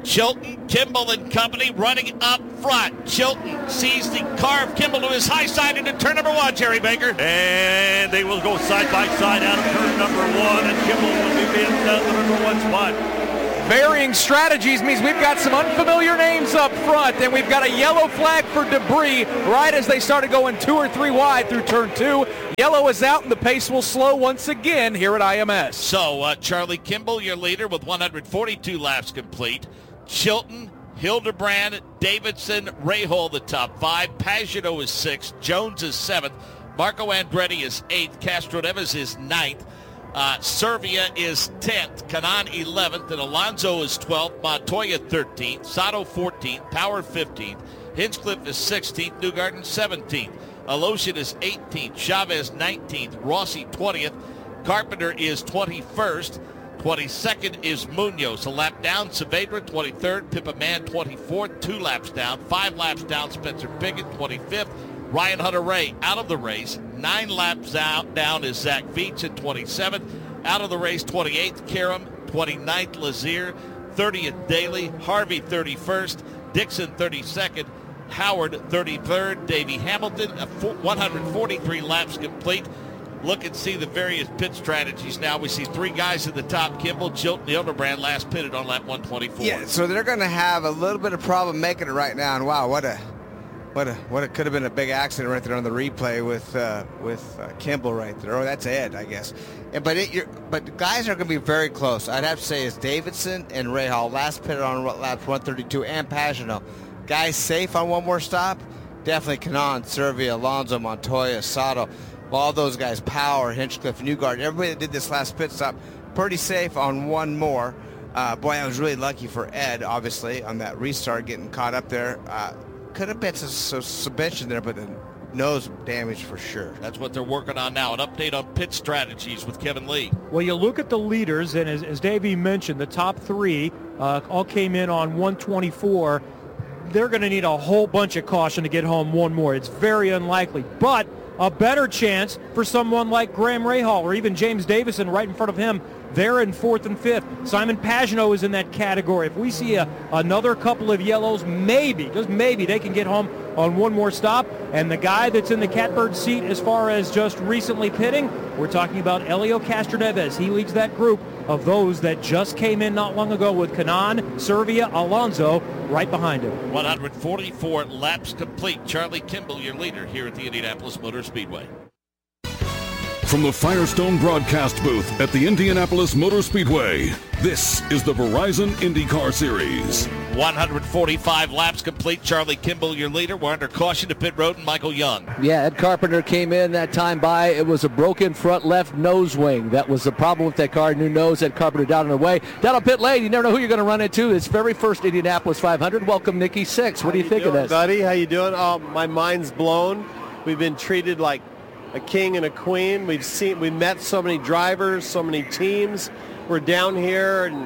Chilton, Kimball and company running up front. Chilton sees the car of Kimball to his high side into turn number 1, Jerry Baker. And they will go side by side out of turn number 1, and Kimball will be in the number 1 spot. Varying strategies means we've got some unfamiliar names up front, and we've got a yellow flag for debris right as they started going 2 or 3 wide through turn 2. Yellow is out, and the pace will slow once again here at IMS. So, Charlie Kimball, your leader, with 142 laps complete. Chilton, Hildebrand, Davidson, Rahal, the top 5. Pagano is 6th. Jones is 7th. Marco Andretti is 8th. Castroneves is 9th. Servia is 10th, Kanaan 11th, and Alonso is 12th, Montoya 13th, Sato 14th, Power 15th, Hinchcliffe is 16th, Newgarden 17th, Alosian is 18th, Chavez 19th, Rossi 20th, Carpenter is 21st, 22nd is Munoz, a lap down, Saavedra 23rd, Pippa Mann 24th, 2 laps down, 5 laps down, Spencer Pigot 25th, Ryan Hunter-Reay out of the race. 9 laps down is Zach Veach at 27th. Out of the race, 28th, Karam. 29th, Lazier. 30th, Daly. Harvey, 31st. Dixon, 32nd. Howard, 33rd. Davey Hamilton, 143 laps complete. Look and see the various pit strategies now. We see 3 guys at the top. Kimball, Chilton, Hildebrand last pitted on lap 124. Yeah, so they're going to have a little bit of problem making it right now. And wow, what it could have been a big accident right there on the replay with Kimball right there. Oh, that's Ed, I guess. But the guys are going to be very close. I'd have to say is Davidson and Rahal last pitted on laps 132, and Pagano. Guys safe on one more stop. Definitely Kanaan, Servia, Alonso, Montoya, Sato. All those guys, Power, Hinchcliffe, Newgarden. Everybody that did this last pit stop, pretty safe on one more. Boy, I was really lucky for Ed, obviously, on that restart, getting caught up there. Could have been some suspension there, but the nose damage for sure. That's what they're working on now. An update on pit strategies with Kevin Lee. Well, you look at the leaders, and as Davey mentioned, the top 3 all came in on 124. They're going to need a whole bunch of caution to get home one more. It's very unlikely, but a better chance for someone like Graham Rahal or even James Davison right in front of him. They're in 4th and 5th. Simon Pagano is in that category. If we see another couple of yellows, maybe, just maybe, they can get home on one more stop. And the guy that's in the catbird seat as far as just recently pitting, we're talking about Helio Castroneves. He leads that group of those that just came in not long ago with Kanaan, Servia, Alonso right behind him. 144 laps complete. Charlie Kimball, your leader here at the Indianapolis Motor Speedway. From the Firestone broadcast booth at the Indianapolis Motor Speedway, this is the Verizon IndyCar Series. 145 laps complete. Charlie Kimball, your leader. We're under caution to pit road and Michael Young. Yeah, Ed Carpenter came in that time by. It was a broken front left nose wing. That was the problem with that car. New nose, Ed Carpenter down on the way. Down on pit lane, you never know who you're going to run into. It's very first Indianapolis 500. Welcome, Nicky Six. What do you think of this? Buddy, how you doing? Oh, my mind's blown. We've been treated like a king and a queen. We met so many drivers, so many teams. We're down here, and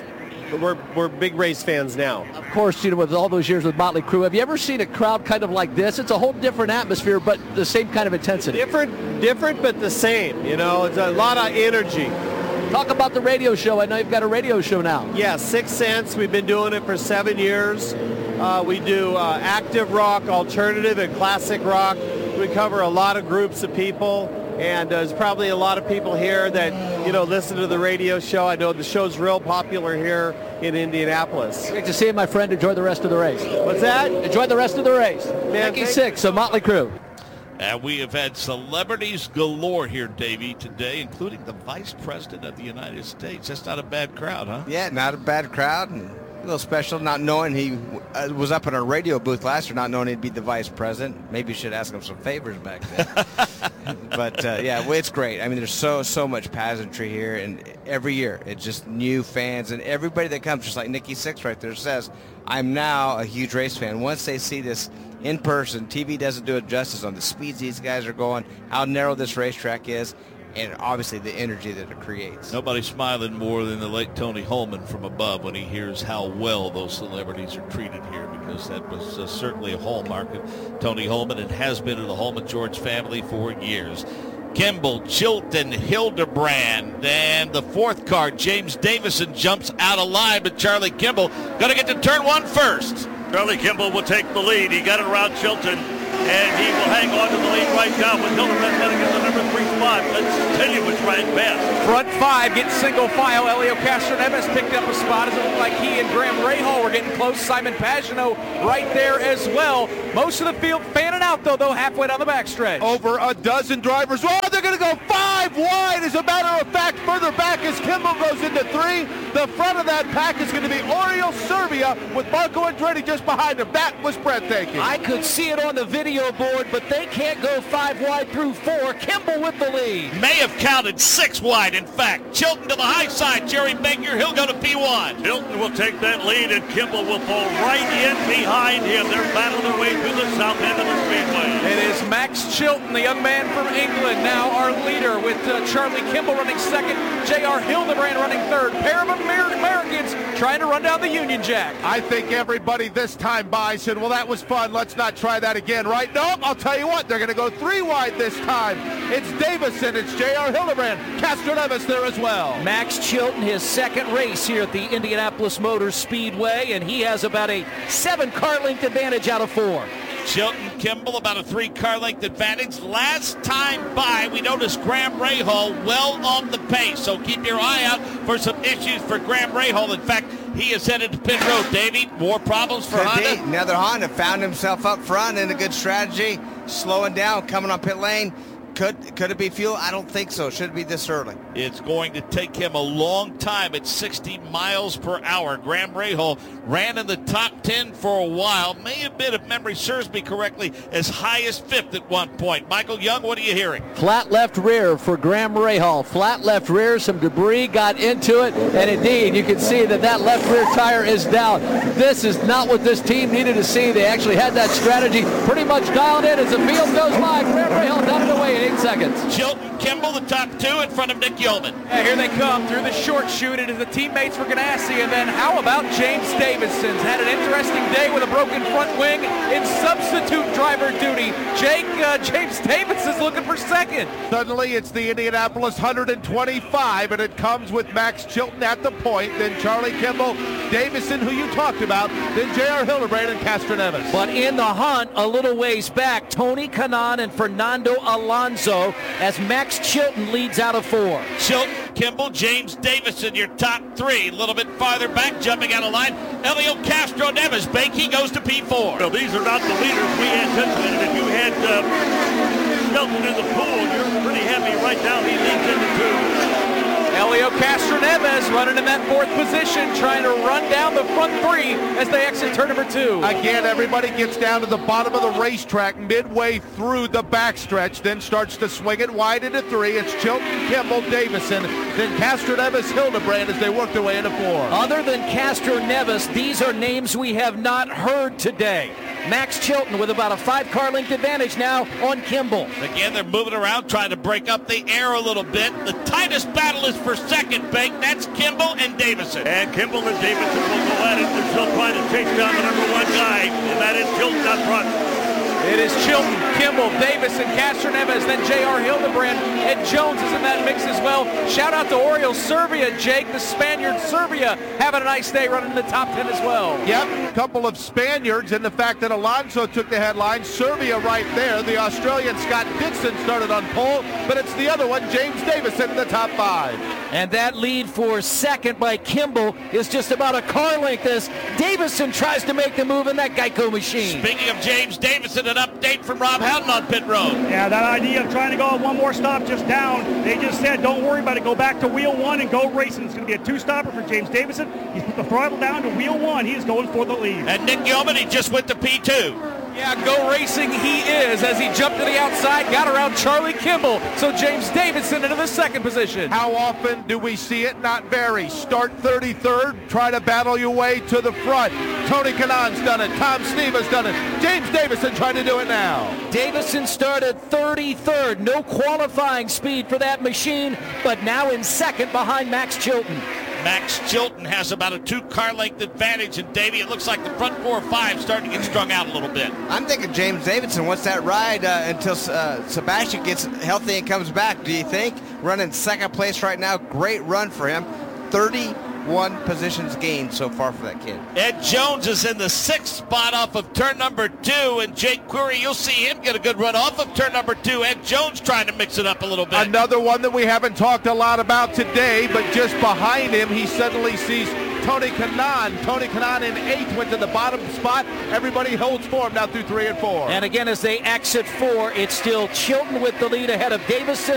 we're big race fans now. Of course, with all those years with Motley Crue, have you ever seen a crowd kind of like this? It's a whole different atmosphere, but the same kind of intensity. Different, but the same. It's a lot of energy. Talk about the radio show. I know you've got a radio show now. Yeah, 6 Cents. We've been doing it for 7 years. We do active rock, alternative, and classic rock. We cover a lot of groups of people, and there's probably a lot of people here that, listen to the radio show. I know the show's real popular here in Indianapolis. Great to see you, my friend. Enjoy the rest of the race. What's that? Enjoy the rest of the race. Man, Nicky Six, so Motley Crue. And we have had celebrities galore here, Davey, today, including the Vice President of the United States. That's not a bad crowd, huh? Yeah, not a bad crowd. And a little special, not knowing he was up in a radio booth last year, not knowing he'd be the Vice President. Maybe you should ask him some favors back then. But, yeah, it's great. I mean, there's so much pageantry here, and every year it's just new fans. And everybody that comes, just like Nicky Six right there says, I'm now a huge race fan. Once they see this in person, TV doesn't do it justice on the speeds these guys are going, how narrow this racetrack is, and obviously the energy that it creates. Nobody's smiling more than the late Tony Holman from above when he hears how well those celebrities are treated here, because that was certainly a hallmark of Tony Holman and has been in the Holman George family for years. Kimball, Chilton, Hildebrand. Then the fourth car, James Davison, jumps out of line, but Charlie Kimball going to get to turn one first. Charlie Kimball will take the lead. He got it around Chilton, and he will hang on to the lead right now with Hildebrand running in the number 3 spot. Let's tell you which right best. Front five gets single file. Elio Castroneves picked up a spot as it looked like he and Graham Rahal were getting close. Simon Pagano right there as well. Most of the field fanning out, though halfway down the backstretch. Over a dozen drivers. Oh, they're going to go 5 wide. As a matter of fact, further back as Kimball goes into 3. The front of that pack is going to be Oriol Serbia with Marco Andretti just behind him. That was breathtaking. I could see it on the video board, but they can't go 5 wide through 4. Kimball with the lead. May have counted 6 wide, in fact. Chilton to the high side. Jerry Baker, he'll go to P1. Chilton will take that lead, and Kimball will fall right in behind him. They're battling their way through the south end of the speedway. It is Max Chilton, the young man from England, now our leader, with Charlie Kimball running second, J.R. Hildebrand running third. Pair of Americans trying to run down the Union Jack. I think everybody this time by said, well, that was fun. Let's not try that again, right? Nope, I'll tell you what, they're going to go 3 wide this time. It's Davison, it's J.R. Hildebrand, Castroneves there as well. Max Chilton, his second race here at the Indianapolis Motor Speedway, and he has about a 7-car length advantage out of 4. Chilton, Kimball, about a 3-car length advantage. Last time by, we noticed Graham Rahal well on the pace, so keep your eye out for some issues for Graham Rahal. In fact, he is headed to pit road. Davey, more problems for Honda? Another Honda found himself up front in a good strategy, slowing down, coming on pit lane. Could it be fuel? I don't think so. Should it be this early? It's going to take him a long time at 60 miles per hour. Graham Rahal ran in the top 10 for a while. May have been, if memory serves me correctly, as high as 5th at one point. Michael Young, what are you hearing? Flat left rear for Graham Rahal. Flat left rear, some debris got into it, and indeed, you can see that left rear tire is down. This is not what this team needed to see. They actually had that strategy pretty much dialed in as the field goes by. Graham Rahal down and away in 8 seconds. Chilton, Kimball, the top 2 in front of Nick Yeoman. Yeah, here they come through the short chute. It is the teammates for Ganassi, and then how about James Davison's had an interesting day with a broken front wing in substitute driver duty. James Davison's looking for second. Suddenly it's the Indianapolis 125, and it comes with Max Chilton at the point, then Charlie Kimball, Davison, who you talked about, then J.R. Hildebrand and Castroneves. But in the hunt, a little ways back, Tony Kanaan and Fernando Alonso as Max Chilton leads out of 4. Chilton, Kimball, James Davison, your top 3. A little bit farther back, jumping out of line, Elio Castroneves. Bakey goes to P4. Well, these are not the leaders we anticipated. If you had Chilton in the pool, you're pretty happy right now. He leads into 2. Elio Castroneves running in that 4th position, trying to run down the front 3 as they exit turn number 2. Again, everybody gets down to the bottom of the racetrack midway through the backstretch, then starts to swing it wide into 3. It's Chilton, Kimball, Davison, then Castroneves, Hildebrand as they work their way into 4. Other than Castroneves, these are names we have not heard today. Max Chilton with about a 5-car length advantage now on Kimball. Again, they're moving around, trying to break up the air a little bit. The tightest battle is for second, Bake. That's Kimball and Davison. And Kimball and Davison will go at it. They're still trying to chase down the number 1 guy, and that is Chilton up front. It is Chilton, Kimball, Davison, Castroneves, then J.R. Hildebrand, and Jones is in that mix as well. Shout out to Oriol Serbia, Jake, the Spaniard. Serbia having a nice day running in the top 10 as well. Yep, a couple of Spaniards, and the fact that Alonso took the headline. Serbia right there. The Australian Scott Dixon started on pole, but it's the other one, James Davison, in the top 5. And that lead for second by Kimball is just about a car length as Davison tries to make the move in that Geico machine. Speaking of James Davison, an update from Rob Houghton on pit road. Yeah, that idea of trying to go one more stop just down, they just said, don't worry about it, go back to wheel 1 and go racing. It's going to be a 2-stopper for James Davison. He's put the throttle down to wheel 1. He is going for the lead. And Nick Yeoman, he just went to P2. Yeah, go racing he is as he jumped to the outside, got around Charlie Kimball. So James Davison into the 2nd position. How often do we see it? Not very. Start 33rd, try to battle your way to the front. Tony Kanaan's done it. Tom Sneva's done it. James Davison trying to do it now. Davison started 33rd. No qualifying speed for that machine, but now in 2nd behind Max Chilton. Max Chilton has about a 2-car length advantage, and Davey, it looks like the front 4 or 5 starting to get strung out a little bit. I'm thinking James Davidson wants that ride until Sebastian gets healthy and comes back. Do you think? Running second place right now. Great run for him. 31 positions gained so far for that kid. Ed Jones is in the 6th spot off of turn number 2, and Jake Query, you'll see him get a good run off of turn number 2. Ed Jones trying to mix it up a little bit. Another one that we haven't talked a lot about today, but just behind him, he suddenly sees Tony Kanaan. Tony Kanaan in 8th went to the bottom spot. Everybody holds form now through 3 and 4. And again, as they exit 4, it's still Chilton with the lead ahead of Davison.